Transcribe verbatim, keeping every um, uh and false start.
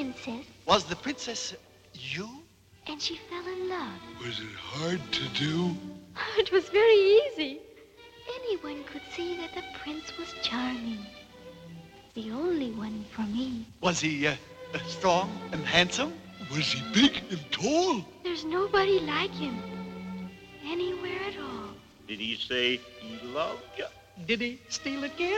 princess. Was the princess you? And she fell in love. Was it hard to do? It was very easy. Anyone could see that the prince was charming. The only one for me. Was he uh, strong and handsome? Was he big and tall? There's nobody like him. Anywhere at all. Did he say he loved you? Did he steal a kiss?